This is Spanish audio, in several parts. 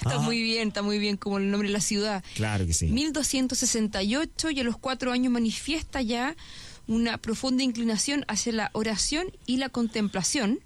Está muy bien como el nombre de la ciudad. Claro que sí. 1268, y a los 4 años manifiesta ya una profunda inclinación hacia la oración y la contemplación.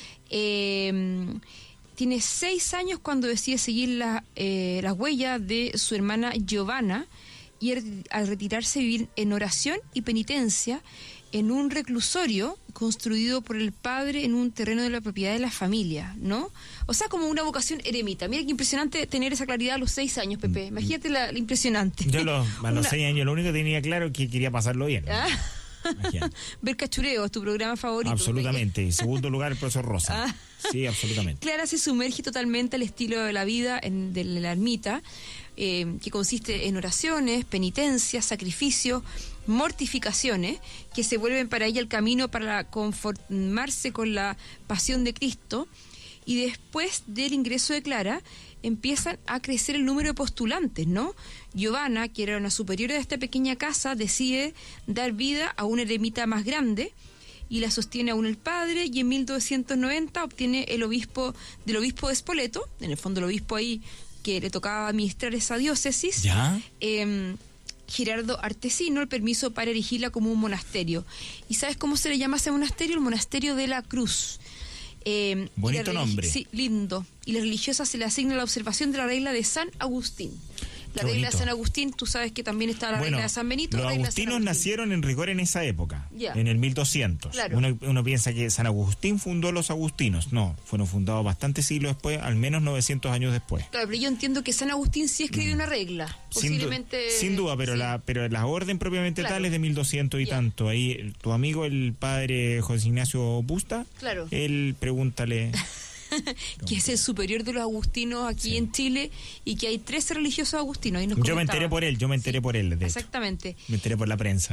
Tiene 6 años cuando decide seguir las huellas de su hermana Giovanna, y al retirarse vivir en oración y penitencia en un reclusorio construido por el padre en un terreno de la propiedad de la familia, ¿no? O sea, como una vocación eremita. Mira qué impresionante tener esa claridad a los 6 años, Pepe. Imagínate la impresionante. Yo a los 6 años lo único que tenía claro es que quería pasarlo bien, ¿no? Ver Cachureo es tu programa favorito. Absolutamente. En segundo lugar, el profesor Rosa. Sí, absolutamente. Clara se sumerge totalmente al estilo de la vida de la ermita, que consiste en oraciones, penitencias, sacrificios, mortificaciones, que se vuelven para ella el camino para conformarse con la pasión de Cristo. Y después del ingreso de Clara, empiezan a crecer el número de postulantes, ¿no? Giovanna, que era una superiora de esta pequeña casa, decide dar vida a una eremita más grande y la sostiene aún el padre, y en 1290 obtiene del obispo de Spoleto, en el fondo el obispo ahí que le tocaba administrar esa diócesis, ¿ya? Girardo Artesino, el permiso para erigirla como un monasterio. ¿Y sabes cómo se le llama ese monasterio? El Monasterio de la Cruz. Bonito nombre. Sí, lindo. Y la religiosa se le asigna la observación de la regla de San Agustín. La regla bonito. de San Agustín, tú sabes que también está la regla de San Benito. Los agustinos nacieron en rigor en esa época, en el 1200. Claro. Uno piensa que San Agustín fundó los agustinos. No, fueron fundados bastantes siglos después, al menos 900 años después. Claro, pero yo entiendo que San Agustín sí escribió una regla. Posiblemente. Sin duda, pero sí. La orden propiamente tal es de 1200 y tanto. Ahí tu amigo, el padre José Ignacio Busta, él pregúntale... que es el superior de los agustinos aquí en Chile, y que hay 13 religiosos agustinos. Yo me enteré por él, de exactamente. Me enteré por la prensa.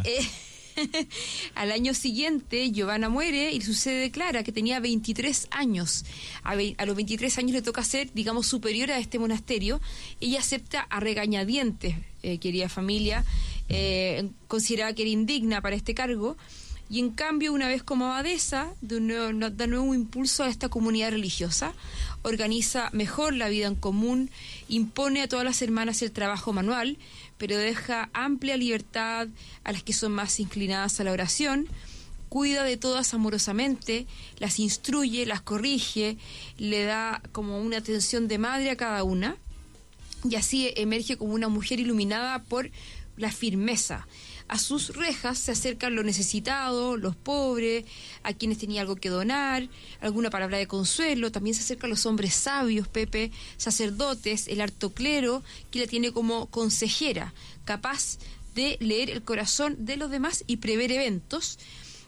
Al año siguiente, Giovanna muere y sucede Clara, que tenía 23 años. A los 23 años le toca ser, digamos, superiora a este monasterio. Ella acepta a regañadientes, querida familia, consideraba que era indigna para este cargo. Y en cambio, una vez como abadesa, da nuevo impulso a esta comunidad religiosa, organiza mejor la vida en común, impone a todas las hermanas el trabajo manual, pero deja amplia libertad a las que son más inclinadas a la oración, cuida de todas amorosamente, las instruye, las corrige, le da como una atención de madre a cada una, y así emerge como una mujer iluminada por la firmeza. A sus rejas se acercan los necesitados, los pobres, a quienes tenía algo que donar, alguna palabra de consuelo. También se acercan los hombres sabios, Pepe, sacerdotes, el alto clero, que la tiene como consejera, capaz de leer el corazón de los demás y prever eventos.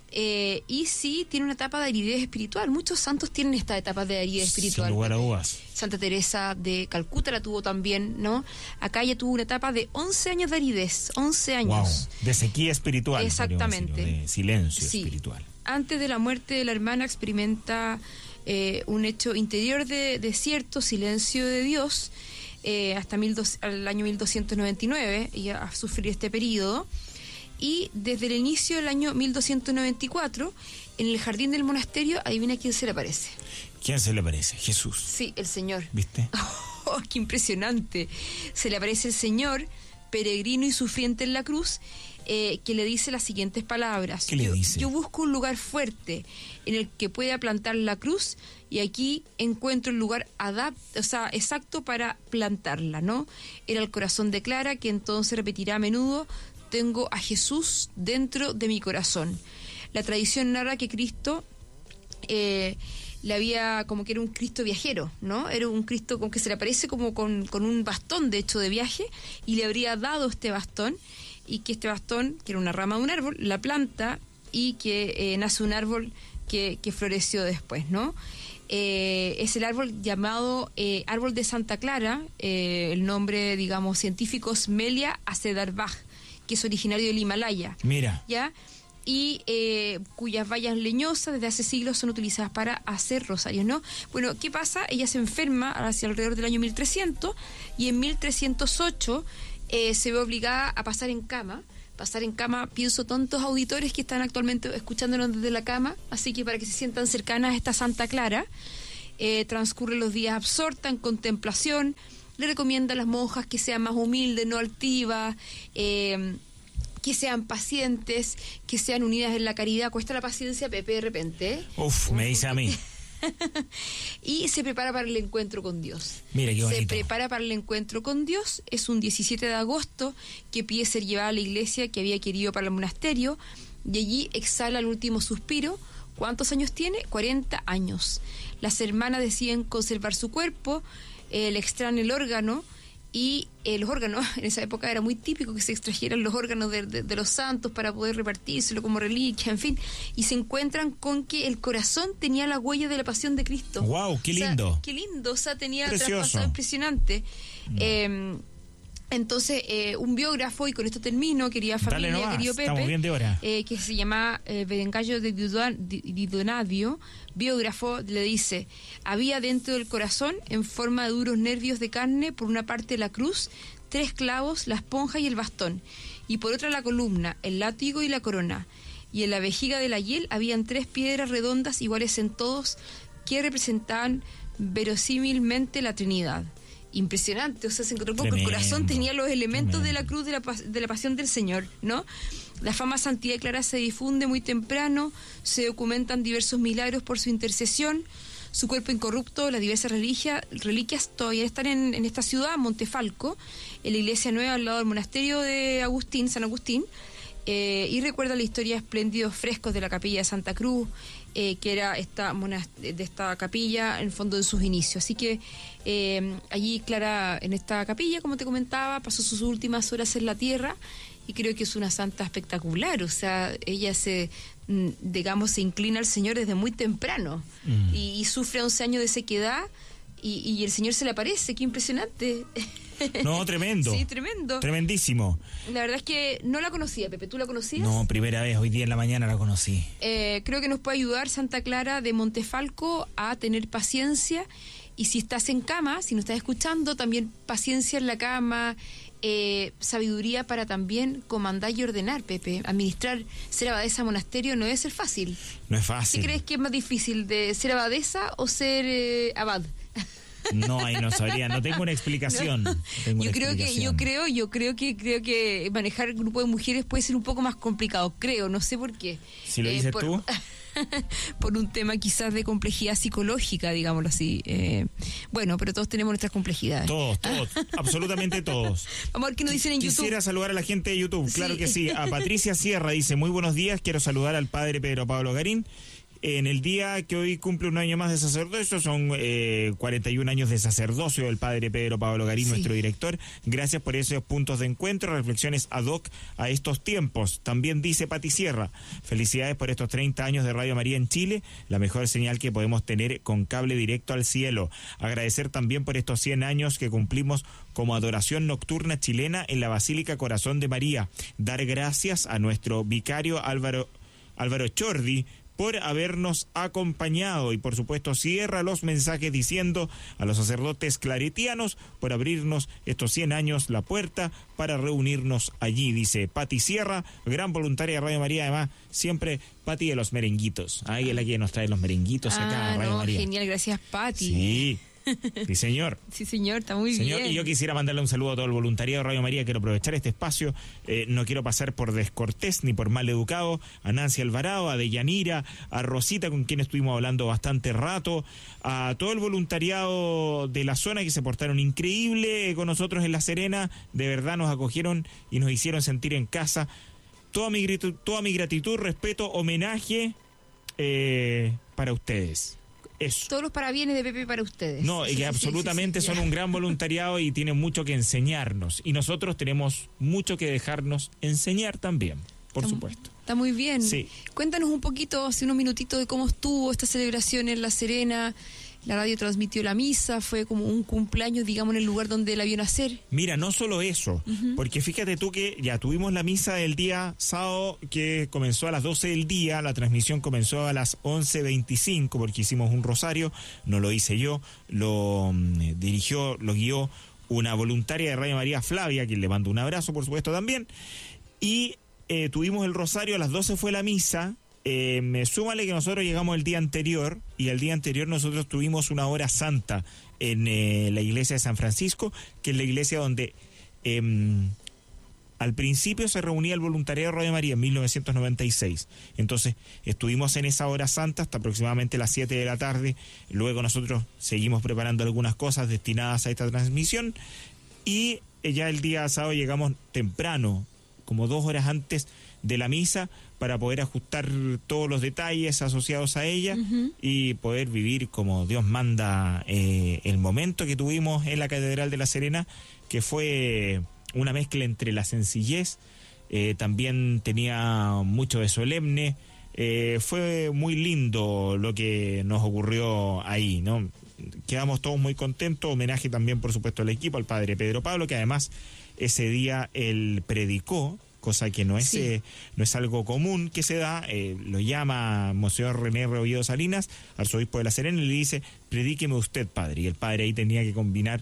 Y sí, tiene una etapa de aridez espiritual. Muchos santos tienen esta etapa de aridez espiritual. Sin lugar a dudas. Santa Teresa de Calcuta la tuvo también, ¿no? Acá ella tuvo una etapa de 11 años de aridez, 11 años. Wow. De sequía espiritual. Exactamente. De silencio espiritual. Antes de la muerte de la hermana experimenta un hecho interior de desierto, silencio de Dios, hasta el año 1299, ella a sufrir este periodo. Y desde el inicio del año 1294, en el jardín del monasterio, adivina quién se le aparece. ¿Quién se le aparece? Jesús. Sí, el Señor. ¿Viste? Oh, qué impresionante. Se le aparece el Señor, peregrino y sufriente en la cruz, que le dice las siguientes palabras. ¿Qué le dice? Yo busco un lugar fuerte en el que pueda plantar la cruz, y aquí encuentro el lugar exacto para plantarla, ¿no? Era el corazón de Clara, que entonces repetirá a menudo: tengo a Jesús dentro de mi corazón. La tradición narra que Cristo le había, como que era un Cristo viajero, ¿no? Era un Cristo como que se le aparece como con un bastón, de hecho, de viaje, y le habría dado este bastón, y que este bastón, que era una rama de un árbol, la planta, y que nace un árbol que floreció después, ¿no? Es el árbol llamado árbol de Santa Clara, el nombre, digamos, científico es Melia acedarbach, que es originario del Himalaya. Mira. ¿Ya? Y cuyas bayas leñosas desde hace siglos son utilizadas para hacer rosarios, ¿no? Bueno, ¿qué pasa? Ella se enferma hacia alrededor del año 1300, y en 1308 se ve obligada a pasar en cama. Pienso tantos auditores que están actualmente escuchándonos desde la cama, así que para que se sientan cercanas a esta Santa Clara, transcurren los días absorta en contemplación, le recomienda a las monjas que sean más humildes, no altivas, que sean pacientes, que sean unidas en la caridad. Cuesta la paciencia, Pepe, de repente. Me dice a mí. Y se prepara para el encuentro con Dios. Mira qué bonito. Se prepara para el encuentro con Dios. Es un 17 de agosto que pide ser llevada a la iglesia que había querido para el monasterio, y allí exhala el último suspiro. ¿Cuántos años tiene? 40 años. Las hermanas deciden conservar su cuerpo, le extraen el órgano, y los órganos, en esa época era muy típico que se extrajeran los órganos de los santos para poder repartírselo como reliquia, en fin, y se encuentran con que el corazón tenía la huella de la pasión de Cristo. ¡Wow! ¡Qué lindo! O sea, qué lindo, o sea, tenía Precioso. traspasado impresionante. Entonces, un biógrafo, y con esto termino, querida familia, querido Pepe, estamos bien de hora. Que se llama Berengario di Donadio, biógrafo, le dice: había dentro del corazón, en forma de duros nervios de carne, por una parte la cruz, 3 clavos, la esponja y el bastón, y por otra la columna, el látigo y la corona, y en la vejiga de la hiel habían 3 piedras redondas iguales en todos, que representaban verosímilmente la Trinidad. Impresionante, o sea, se encontró con que el corazón tenía los elementos de la cruz de la pasión del Señor, ¿no? La fama santidad y clara se difunde muy temprano, se documentan diversos milagros por su intercesión, su cuerpo incorrupto, las diversas reliquias todavía están en esta ciudad, Montefalco, en la iglesia nueva al lado del monasterio de San Agustín, y recuerda la historia de espléndidos frescos de la capilla de Santa Cruz, que era de esta capilla en el fondo de sus inicios. Así que allí Clara, en esta capilla, como te comentaba, pasó sus últimas horas en la tierra, y creo que es una santa espectacular. O sea, ella se inclina al Señor desde muy temprano, y sufre 11 años de sequedad, y el Señor se le aparece. ¡Qué impresionante! No, tremendo. Sí, tremendo. Tremendísimo. La verdad es que no la conocía, Pepe. ¿Tú la conocías? No, primera vez, hoy día en la mañana la conocí. Creo que nos puede ayudar Santa Clara de Montefalco a tener paciencia, y si estás en cama, si nos estás escuchando, también paciencia en la cama, sabiduría para también comandar y ordenar, Pepe. Administrar, ser abadesa monasterio no debe ser fácil. No es fácil. ¿Qué crees que es más difícil, de ser abadesa o ser abad? No, ahí no sabría, no tengo una explicación. Yo creo que manejar un grupo de mujeres puede ser un poco más complicado, creo, no sé por qué. Si lo dices tú. Por un tema quizás de complejidad psicológica, digámoslo así. Bueno, pero todos tenemos nuestras complejidades. Todos, absolutamente todos. Vamos a ver qué nos dicen en YouTube. Quisiera saludar a la gente de YouTube, claro Sí. que sí. A Patricia Sierra dice: muy buenos días, quiero saludar al padre Pedro Pablo Garín. En el día que hoy cumple un año más de sacerdocio, son 41 años de sacerdocio del padre Pedro Pablo Garín, nuestro director. Gracias por esos puntos de encuentro, reflexiones ad hoc a estos tiempos. También dice Pati Sierra: felicidades por estos 30 años de Radio María en Chile, la mejor señal que podemos tener con cable directo al cielo. Agradecer también por estos 100 años que cumplimos como adoración nocturna chilena en la Basílica Corazón de María. Dar gracias a nuestro vicario Álvaro Chordi por habernos acompañado, y por supuesto cierra los mensajes diciendo a los sacerdotes claretianos por abrirnos estos 100 años la puerta para reunirnos allí, dice Pati Sierra, gran voluntaria de Radio María, además siempre Pati de los merenguitos. Ahí es la que nos trae los merenguitos acá a Radio María. Genial, gracias Pati. Sí. Sí, señor. Sí, señor, está muy bien. Y yo quisiera mandarle un saludo a todo el voluntariado de Radio María. Quiero aprovechar este espacio. No quiero pasar por descortés ni por mal educado. A Nancy Alvarado, a Deyanira, a Rosita, con quien estuvimos hablando bastante rato. A todo el voluntariado de la zona que se portaron increíble con nosotros en La Serena. De verdad nos acogieron y nos hicieron sentir en casa. Toda mi gratitud, respeto, homenaje para ustedes. Eso. Todos los parabienes de Pepe para ustedes. No, y que absolutamente son un gran voluntariado y tienen mucho que enseñarnos. Y nosotros tenemos mucho que dejarnos enseñar también, por supuesto. Está muy bien. Sí. Cuéntanos un poquito, hace unos minutitos, de cómo estuvo esta celebración en La Serena. La radio transmitió la misa, fue como un cumpleaños, digamos, en el lugar donde la vio nacer. Mira, no solo eso, porque fíjate tú que ya tuvimos la misa del día sábado, que comenzó a las 12 del día, la transmisión comenzó a las 11:25, porque hicimos un rosario, no lo hice yo, lo guió una voluntaria de Radio María, Flavia, a quien le mando un abrazo, por supuesto, también, y tuvimos el rosario, a las 12 fue la misa. Súmale que nosotros llegamos el día anterior, y el día anterior nosotros tuvimos una hora santa en la iglesia de San Francisco, que es la iglesia donde al principio se reunía el voluntariado de Radio María en 1996. Entonces estuvimos en esa hora santa hasta aproximadamente las 7 de la tarde. Luego nosotros seguimos preparando algunas cosas destinadas a esta transmisión y ya el día sábado llegamos temprano, como 2 horas antes de la misa, para poder ajustar todos los detalles asociados a ella y poder vivir como Dios manda el momento que tuvimos en la Catedral de La Serena, que fue una mezcla entre la sencillez, también tenía mucho de solemne. Fue muy lindo lo que nos ocurrió ahí, ¿no? Quedamos todos muy contentos. Homenaje también, por supuesto, al equipo, al padre Pedro Pablo, que además ese día él predicó, cosa que no es algo común que se da. Lo llama Monseñor René Rebolledo Salinas, arzobispo de La Serena, y le dice: predíqueme usted, padre. Y el padre ahí tenía que combinar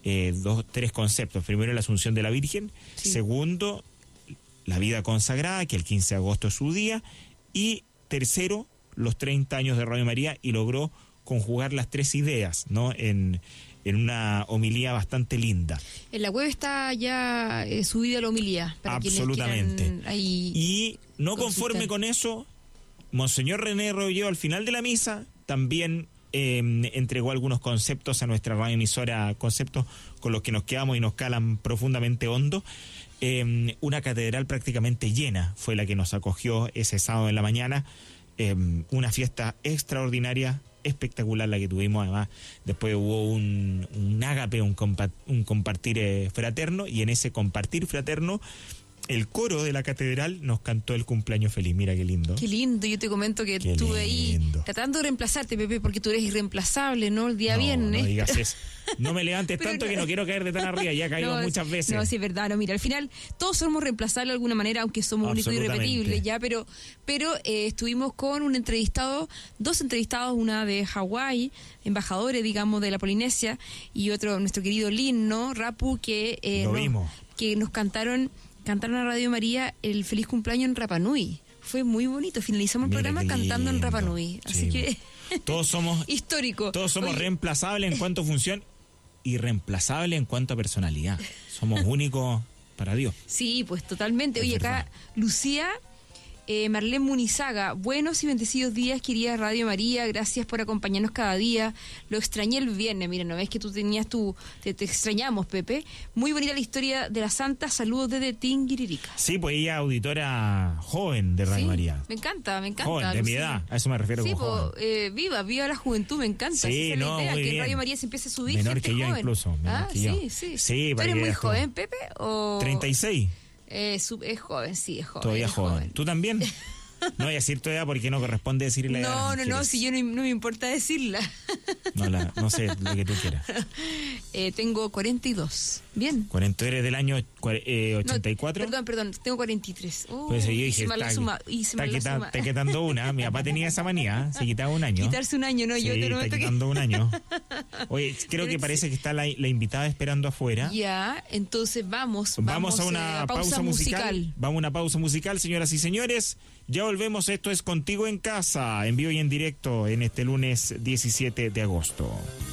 3 conceptos. Primero, la Asunción de la Virgen. Segundo, la vida consagrada, que el 15 de agosto es su día. Y tercero, los 30 años de Radio María, y logró conjugar las 3 ideas, ¿no? En una homilía bastante linda. En la web está ya subida la homilía. Para absolutamente. Ahí y no conforme con eso, Monseñor René Rebolledo al final de la misa también entregó algunos conceptos a nuestra radioemisora, conceptos con los que nos quedamos y nos calan profundamente hondo. Una catedral prácticamente llena fue la que nos acogió ese sábado en la mañana. Una fiesta extraordinaria, espectacular la que tuvimos. Además, después hubo un ágape, un compartir fraterno, y en ese compartir fraterno el coro de la catedral nos cantó el cumpleaños feliz. Mira qué lindo. Qué lindo. Yo te comento que estuve ahí tratando de reemplazarte, Pepe, porque tú eres irreemplazable, ¿no? El día viernes. No digas eso. No me levantes tanto que no quiero caer de tan arriba. Ya he caído muchas veces. No, sí, es verdad. No, mira, al final todos somos reemplazables de alguna manera, aunque somos únicos y irrepetibles, ya, pero estuvimos con un entrevistado, 2 entrevistados, una de Hawái, embajadores, digamos, de la Polinesia, y otro, nuestro querido Lin, ¿no? Rapu, que nos cantaron a Radio María el feliz cumpleaños en Rapa Nui. Fue muy bonito. Finalizamos el programa cantando en Rapa Nui. Así que todos somos histórico. Todos somos reemplazables en cuanto a función y reemplazables en cuanto a personalidad. Somos únicos para Dios. Sí, pues totalmente. Oye, acá Lucía Marlene Munizaga, buenos y bendecidos días, querida Radio María, gracias por acompañarnos cada día. Lo extrañé el viernes, mira, ¿no ves que tú tenías te extrañamos, Pepe? Muy bonita la historia de la Santa, saludos desde Tinguiririca. Sí, pues ella auditora joven de Radio María. Me encanta. Joven, de mi edad, a eso me refiero. Sí, pues, viva la juventud, me encanta. Sí, no, idea, que Radio María se empiece a subir menor gente que yo joven. Incluso, menor que yo. Sí. ¿Tú eres muy joven, Pepe? ¿O 36. Es joven, sí, es joven. Todavía es joven. ¿Tú también? No voy a decir todavía porque no corresponde decir la edad. No, si yo no me importa decirla. No sé, lo que tú quieras. Tengo 42. Bien. 40, ¿eres del año 84? No, perdón, tengo 43. Pues yo dije, está quitando una. Mi papá tenía esa manía, se quitaba un año. Quitarse un año, ¿no? Sí, yo te está quitando un año. Oye, creo que parece que está la invitada esperando afuera. Ya, entonces vamos a una pausa musical. Vamos a una pausa musical, señoras y señores. Ya volvemos, esto es Contigo en Casa, en vivo y en directo en este lunes 17 de agosto.